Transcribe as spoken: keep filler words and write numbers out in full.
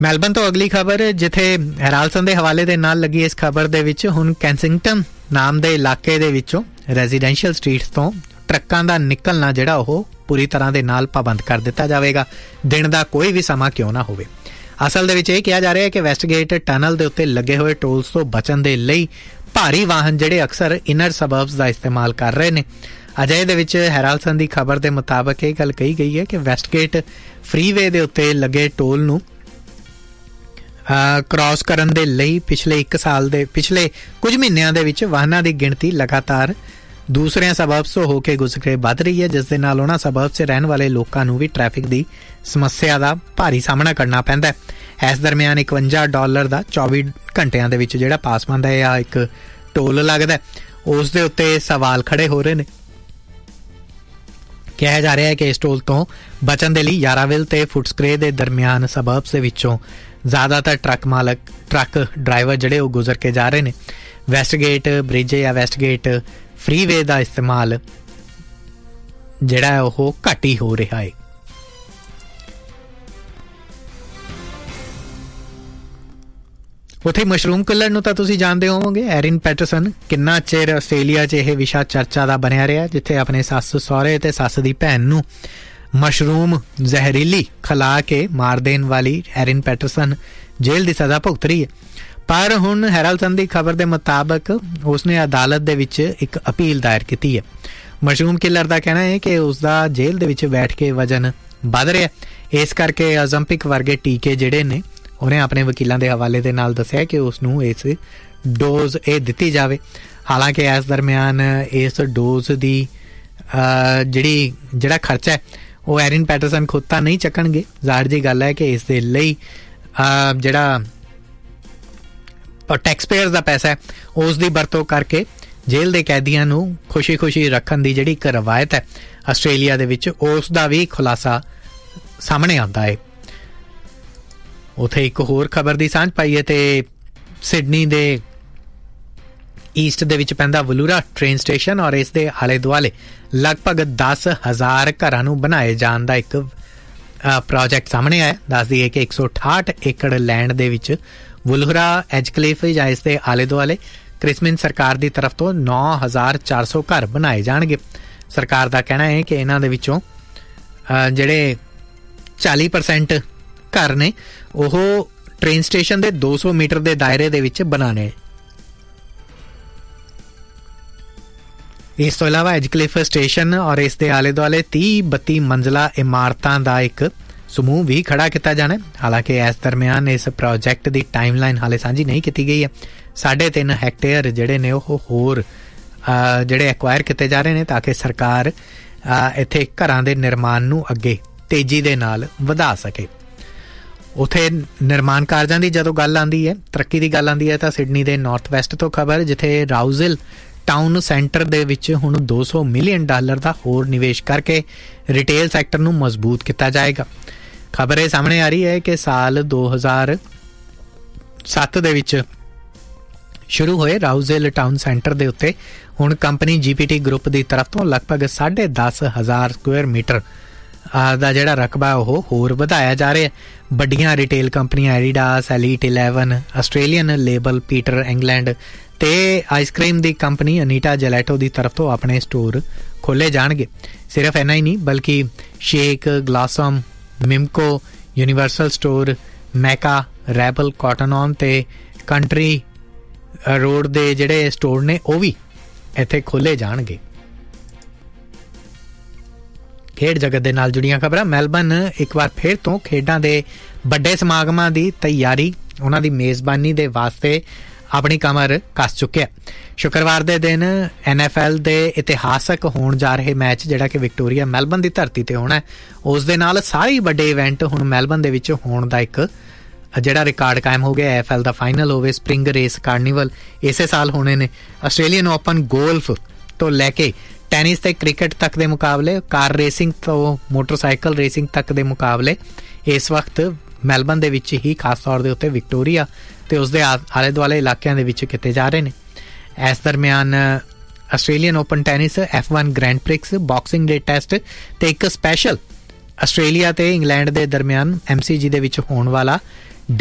Melbourne ਤੋਂ ਅਗਲੀ ਖਬਰ, ਜਿੱਥੇ ਹੈਰਾਲਡ ਸਨ ਦੇ ਹਵਾਲੇ ਦੇ ਨਾਲ ਲੱਗੀ ਇਸ ਖਬਰ ਦੇ ਵਿੱਚ ਹੁਣ ਕੈਂਸਿੰਗਟਨ ਨਾਮ ਦੇ ਇਲਾਕੇ ਦੇ ਵਿੱਚੋਂ ਰੈਜ਼ੀਡੈਂਸ਼ੀਅਲ ਸਟਰੀਟਸ ਤੋਂ ਟਰੱਕਾਂ ਦਾ ਨਿਕਲਣਾ ਜਿਹੜਾ ਉਹ ਪੂਰੀ ਤਰ੍ਹਾਂ ਦੇ ਨਾਲ ਪਾਬੰਦ ਕਰ ਦਿੱਤਾ ਜਾਵੇਗਾ, ਦਿਨ ਦਾ ਕੋਈ ਵੀ ਸਮਾਂ ਕਿਉਂ ਨਾ ਹੋਵੇ। ਅਸਲ ਦੇ ਵਿੱਚ ਇਹ ਕਿਹਾ ਜਾ ਰਿਹਾ ਹੈ ਕਿ ਵੈਸਟਗੇਟ ਟਨਲ ਦੇ ਉੱਤੇ ਲੱਗੇ ਹੋਏ ਟੋਲਸ ਤੋਂ ਬਚਣ ਦੇ ਲਈ ਭਾਰੀ ਵਾਹਨ ਜਿਹੜੇ ਅਕਸਰ ਇਨਰ ਸਬਰਬਸ ਦਾ ਇਸਤੇਮਾਲ ਕਰ ਰਹੇ ਨੇ। ਅਜਿਹੇ ਦੇ ਵਿੱਚ ਹੈਰਾਲਡ ਸਨ ਦੀ ਖਬਰ ਦੇ ਮੁਤਾਬਕ ਇਹ ਗੱਲ ਕਹੀ ਗਈ ਹੈ ਕਿ ਵੈਸਟਗੇਟ ਫਰੀਵੇ ਦੇ ਉੱਤੇ ਲੱਗੇ ਟੋਲ ਨੂੰ ਕ੍ਰਾਸ ਕਰਨ ਦੇ ਲਈ ਪਿਛਲੇ ਇੱਕ ਸਾਲ ਦੇ ਪਿਛਲੇ ਕੁਝ ਮਹੀਨਿਆਂ ਦੇ ਵਿੱਚ ਵਾਹਨਾਂ ਦੀ ਗਿਣਤੀ ਲਗਾਤਾਰ ਦੂਸਰਿਆਂ ਸਬਰਬਸ ਤੋਂ ਹੋ ਕੇ ਗੁਜ਼ਰ ਕੇ ਵੱਧ ਰਹੀ ਹੈ, ਜਿਸ ਦੇ ਨਾਲ ਉਹਨਾਂ ਸਬਰਬਸ 'ਚ ਰਹਿਣ ਵਾਲੇ ਲੋਕਾਂ ਨੂੰ ਵੀ ਟ੍ਰੈਫਿਕ ਦੀ ਸਮੱਸਿਆ ਦਾ ਭਾਰੀ ਸਾਹਮਣਾ ਕਰਨਾ ਪੈਂਦਾ ਹੈ। ਇਸ ਦਰਮਿਆਨ ਇਕਵੰਜਾ ਡਾਲਰ ਦਾ ਚੌਵੀ ਘੰਟਿਆਂ ਦੇ ਵਿੱਚ ਜਿਹੜਾ ਪਾਸ ਬਣਦਾ ਹੈ ਜਾਂ ਇੱਕ ਟੋਲ ਲੱਗਦਾ, ਉਸ ਦੇ ਉੱਤੇ ਸਵਾਲ ਖੜੇ ਹੋ ਰਹੇ ਨੇ। ਕਿਹਾ ਜਾ ਰਿਹਾ ਹੈ ਕਿ ਇਸ ਟੋਲ ਤੋਂ ਬਚਣ ਦੇ ਲਈ ਯਾਰਾਵਿਲ ਤੇ ਫੁਟਸਕਰੇ ਦੇ ਦਰਮਿਆਨ ਸਬਰਬਸ ਦੇ ਵਿੱਚੋਂ ਜ਼ਿਆਦਾਤਰ ਟਰੱਕ ਮਾਲਕ ਟਰੱਕ ਡਰਾਈਵਰ ਜਿਹੜੇ ਉਹ ਗੁਜ਼ਰ ਕੇ ਜਾ ਰਹੇ ਨੇ। ਵੈਸਟਗੇਟ ਬ੍ਰਿਜ ਜਾਂ ਵੈਸਟਗੇਟ ਫਰੀਵੇ ਦਾ ਇਸਤੇਮਾਲ ਜਿਹੜਾ ਉਹ ਘੱਟ ਹੀ ਹੋ ਰਿਹਾ ਹੈ। ਉੱਥੇ ਮਸ਼ਰੂਮ ਕਿਲਰ ਨੂੰ ਤਾਂ ਤੁਸੀਂ ਜਾਣਦੇ ਹੋਵੋਗੇ। ਐਰਿਨ ਪੈਟਰਸਨ ਕਿੰਨਾ ਚਿਰ ਆਸਟ੍ਰੇਲੀਆ 'ਚ ਇਹ ਵਿਸ਼ਾ ਚਰਚਾ ਦਾ ਬਣਿਆ ਰਿਹਾ, ਜਿੱਥੇ ਆਪਣੇ ਸੱਸ ਸਹੁਰੇ ਤੇ ਸੱਸ ਦੀ ਭੈਣ ਨੂੰ ਮਸ਼ਰੂਮ ਜ਼ਹਿਰੀਲੀ ਖਿਲਾ ਕੇ ਮਾਰ ਦੇਣ ਵਾਲੀ ਐਰਿਨ ਪੈਟਰਸਨ ਜੇਲ੍ਹ ਦੀ ਸਜ਼ਾ ਭੁਗਤ ਰਹੀ ਹੈ। ਪਰ ਹੁਣ ਹੈਰਾਲਡ ਸਨ ਦੀ ਖਬਰ ਦੇ ਮੁਤਾਬਕ ਉਸਨੇ ਅਦਾਲਤ ਦੇ ਵਿੱਚ ਇੱਕ ਅਪੀਲ ਦਾਇਰ ਕੀਤੀ ਹੈ। ਮਸ਼ਰੂਮ ਕਿਲਰ ਦਾ ਕਹਿਣਾ ਹੈ ਕਿ ਉਸਦਾ ਜੇਲ੍ਹ ਦੇ ਵਿੱਚ ਬੈਠ ਕੇ ਵਜ਼ਨ ਵੱਧ ਰਿਹਾ, ਇਸ ਕਰਕੇ ਓਜ਼ੰਪਿਕ ਵਰਗੇ ਟੀਕੇ ਜਿਹੜੇ ਨੇ ਉਹਨੇ ਆਪਣੇ ਵਕੀਲਾਂ ਦੇ ਹਵਾਲੇ ਦੇ ਨਾਲ ਦੱਸਿਆ ਕਿ ਉਸ ਨੂੰ ਇਸ ਡੋਜ਼ ਇਹ ਦਿੱਤੀ ਜਾਵੇ। ਹਾਲਾਂਕਿ ਇਸ ਦਰਮਿਆਨ ਇਸ ਡੋਜ਼ ਦੀ ਜਿਹੜੀ ਜਿਹੜਾ ਖਰਚਾ ਹੈ ਉਹ ਐਰਿਨ ਪੈਟਰਸਨ ਖੁਦ ਤਾਂ ਨਹੀਂ ਚੱਕਣਗੇ। ਜ਼ਾਹਿਰ ਜੀ ਗੱਲ ਹੈ ਕਿ ਇਸ ਦੇ ਲਈ ਜਿਹੜਾ ਟੈਕਸ ਪੇਅਰਸ ਦਾ ਪੈਸਾ ਹੈ ਉਸ ਦੀ ਵਰਤੋਂ ਕਰਕੇ ਜੇਲ੍ਹ ਦੇ ਕੈਦੀਆਂ ਨੂੰ ਖੁਸ਼ੀ ਖੁਸ਼ੀ ਰੱਖਣ ਦੀ ਜਿਹੜੀ ਇੱਕ ਰਵਾਇਤ ਹੈ ਆਸਟ੍ਰੇਲੀਆ ਦੇ ਵਿੱਚ, ਉਸ ਦਾ ਵੀ ਖੁਲਾਸਾ ਸਾਹਮਣੇ ਆਉਂਦਾ ਹੈ। ਉੱਥੇ ਇੱਕ ਹੋਰ ਖਬਰ ਦੀ ਸਾਂਝ ਪਾਈਏ ਤੇ ਸਿਡਨੀ ਦੇ ਈਸਟ ਦੇ ਵਿੱਚ ਪੈਂਦਾ ਵਲੂਰਾ ਟ੍ਰੇਨ ਸਟੇਸ਼ਨ ਔਰ ਇਸ ਦੇ ਆਲੇ ਦੁਆਲੇ ਲਗਭਗ ਦਸ ਹਜ਼ਾਰ ਘਰਾਂ ਨੂੰ ਬਣਾਏ ਜਾਣ ਦਾ ਇੱਕ ਪ੍ਰੋਜੈਕਟ ਸਾਹਮਣੇ ਆਇਆ। ਦੱਸ ਦਈਏ ਕਿ ਇੱਕ ਸੌ ਅਠਾਹਠ ਏਕੜ ਲੈਂਡ ਦੇ ਵਿੱਚ ਵੁਲਹਰਾ ਐਜਕਲਿਫ ਜਾਂ ਇਸ ਦੇ ਆਲੇ ਦੁਆਲੇ ਕ੍ਰਿਸਮਿਨ ਸਰਕਾਰ ਦੀ ਤਰਫ ਤੋਂ ਨੌ ਹਜ਼ਾਰ ਚਾਰ ਸੌ ਘਰ ਬਣਾਏ ਜਾਣਗੇ। ਸਰਕਾਰ ਦਾ ਕਹਿਣਾ ਹੈ ਕਿ ਇਹਨਾਂ ਦੇ ਵਿੱਚੋਂ ਜਿਹੜੇ ਚਾਲੀ ਪਰਸੈਂਟ ਘਰ ਨੇ ਉਹ ਟ੍ਰੇਨ ਸਟੇਸ਼ਨ ਦੇ ਦੋ ਸੌ ਮੀਟਰ ਦੇ ਦਾਇਰੇ ਦੇ ਵਿੱਚ ਬਣਾਉਣੇ। ਇਸ ਤੋਂ ਇਲਾਵਾ ਐਜਕਲਿਫ ਸਟੇਸ਼ਨ ਔਰ ਇਸ ਦੇ ਆਲੇ ਦੁਆਲੇ ਤੀਹ ਬੱਤੀ ਮੰਜ਼ਲਾ ਇਮਾਰਤਾਂ ਦਾ ਇੱਕ ਸਮੂਹ ਵੀ ਖੜਾ ਕੀਤਾ ਜਾਣਾ। ਹਾਲਾਂਕਿ ਇਸ ਦਰਮਿਆਨ ਇਸ ਪ੍ਰੋਜੈਕਟ ਦੀ ਟਾਈਮਲਾਈਨ ਹਾਲੇ ਸਾਂਝੀ ਨਹੀਂ ਕੀਤੀ ਗਈ ਹੈ। ਸਾਢੇ ਤਿੰਨ ਹੈਕਟੇਅਰ ਜਿਹੜੇ ਨੇ ਉਹ ਹੋਰ ਜਿਹੜੇ ਐਕਵਾਇਰ ਕੀਤੇ ਜਾ ਰਹੇ ਨੇ ਤਾਂ ਕਿ ਸਰਕਾਰ ਇੱਥੇ ਘਰਾਂ ਦੇ ਨਿਰਮਾਣ ਨੂੰ ਅੱਗੇ ਤੇਜ਼ੀ ਦੇ ਨਾਲ ਵਧਾ ਸਕੇ। ਉੱਥੇ ਨਿਰਮਾਣ ਕਾਰਜਾਂ ਦੀ ਜਦੋਂ ਗੱਲ ਆਉਂਦੀ ਹੈ, ਤਰੱਕੀ ਦੀ ਗੱਲ ਆਉਂਦੀ ਹੈ, ਤਾਂ ਸਿਡਨੀ ਦੇ ਨਾਰਥ ਵੈਸਟ ਤੋਂ ਖਬਰ, ਜਿੱਥੇ ਰਾਊਜ਼ਿਲ ਟਾਊਨ ਸੈਂਟਰ ਦੇ ਵਿੱਚ ਹੁਣ ਦੋ ਸੌ ਮਿਲੀਅਨ ਡਾਲਰ ਦਾ ਹੋਰ ਨਿਵੇਸ਼ ਕਰਕੇ ਰਿਟੇਲ ਸੈਕਟਰ ਨੂੰ ਮਜ਼ਬੂਤ ਕੀਤਾ ਜਾਏਗਾ। ਖਬਰ ਇਹ ਸਾਹਮਣੇ ਆ ਰਹੀ ਹੈ ਕਿ ਸਾਲ ਦੋ ਹਜ਼ਾਰ ਸੱਤ ਦੇ ਵਿੱਚ ਸ਼ੁਰੂ ਹੋਏ ਰਾਊਜ਼ਿਲ ਟਾਊਨ ਸੈਂਟਰ ਦੇ ਉੱਤੇ ਹੁਣ ਕੰਪਨੀ ਜੀਪੀਟੀ ਗਰੁੱਪ ਦੀ ਤਰਫ ਤੋਂ ਲਗਭਗ ਸਾਢੇ ਦਸ ਹਜ਼ਾਰ ਸਕੁਅਰ ਮੀਟਰ ਦਾ ਜਿਹੜਾ ਰਕਬਾ ਉਹ ਹੋਰ ਵਧਾਇਆ ਜਾ ਰਿਹਾ। ਵੱਡੀਆਂ ਰਿਟੇਲ ਕੰਪਨੀਆਂ Adidas, elite eleven, Australian label Peter England ਤੇ ਆਈਸਕ੍ਰੀਮ ਦੀ ਕੰਪਨੀ ਅਨੀਟਾ ਜੈਲੈਟੋ ਦੀ ਤਰਫ ਤੋਂ ਆਪਣੇ ਸਟੋਰ ਖੋਲ੍ਹੇ ਜਾਣਗੇ। ਸਿਰਫ ਇੰਨਾ ਹੀ ਨਹੀਂ ਬਲਕਿ shake, ਗਲਾਸਮ, ਮਿਮਕੋ, universal store, ਮੈਕਾ, rebel, cotton on ਤੇ ਕੰਟਰੀ ਰੋਡ ਦੇ ਜਿਹੜੇ ਸਟੋਰ ਨੇ ਉਹ ਵੀ ਇੱਥੇ ਖੋਲ੍ਹੇ ਜਾਣਗੇ। ਖੇਡ ਜਗਤ ਦੇ ਨਾਲ ਜੁੜੀਆਂ ਖਬਰਾਂ। ਮੈਲਬਨ ਇੱਕ ਵਾਰ ਫਿਰ ਤੋਂ ਖੇਡਾਂ ਦੇ ਵੱਡੇ ਸਮਾਗਮਾਂ ਦੀ ਤਿਆਰੀ, ਉਹਨਾਂ ਦੀ ਮੇਜ਼ਬਾਨੀ ਦੇ ਵਾਸਤੇ ਆਪਣੀ ਕਮਰ ਕੱਸ ਚੁੱਕਿਆ। ਸ਼ੁੱਕਰਵਾਰ ਦੇ ਦਿਨ ਐਨ ਐਫ ਐਲ ਦੇ ਇਤਿਹਾਸਕ ਹੋਣ ਜਾ ਰਹੇ ਮੈਚ ਜਿਹੜਾ ਕਿ ਵਿਕਟੋਰੀਆ ਮੈਲਬਨ ਦੀ ਧਰਤੀ ਤੇ ਹੋਣਾ, ਉਸ ਦੇ ਨਾਲ ਸਾਰੇ ਵੱਡੇ ਇਵੈਂਟ ਹੁਣ ਮੈਲਬਨ ਦੇ ਵਿੱਚ ਹੋਣ ਦਾ ਇੱਕ ਜਿਹੜਾ ਰਿਕਾਰਡ ਕਾਇਮ ਹੋ ਗਿਆ। ਐਫ ਐਲ ਦਾ ਫਾਈਨਲ ਹੋਵੇ, ਸਪਰਿੰਗ ਰੇਸ ਕਾਰਨੀਵਲ ਇਸੇ ਸਾਲ ਹੋਣੇ ਨੇ, ਆਸਟ੍ਰੇਲੀਅਨ ਓਪਨ ਗੋਲਫ ਤੋਂ ਲੈ ਕੇ ਟੈਨਿਸ ਤੇ ਕ੍ਰਿਕਟ ਤੱਕ ਦੇ ਮੁਕਾਬਲੇ, ਕਾਰ ਰੇਸਿੰਗ ਤੋਂ ਮੋਟਰਸਾਈਕਲ ਰੇਸਿੰਗ ਤੱਕ ਦੇ ਮੁਕਾਬਲੇ ਇਸ ਵਕਤ ਮੈਲਬਨ ਦੇ ਵਿੱਚ ਹੀ ਖਾਸ ਤੌਰ ਦੇ ਉੱਤੇ ਵਿਕਟੋਰੀਆ ਤੇ ਉਸਦੇ ਆਲੇ ਦੁਆਲੇ ਇਲਾਕਿਆਂ ਦੇ ਵਿੱਚ ਕੀਤੇ ਜਾ ਰਹੇ ਨੇ। ਇਸ ਦਰਮਿਆਨ Australian open tennis, F one grand prix, boxing ਡੇ ਟੈਸਟ ਤੇ ਇੱਕ ਸਪੈਸ਼ਲ ਆਸਟ੍ਰੇਲੀਆ ਤੇ ਇੰਗਲੈਂਡ ਦੇ ਦਰਮਿਆਨ ਐਮ ਸੀ ਜੀ ਦੇ ਵਿੱਚ ਹੋਣ ਵਾਲਾ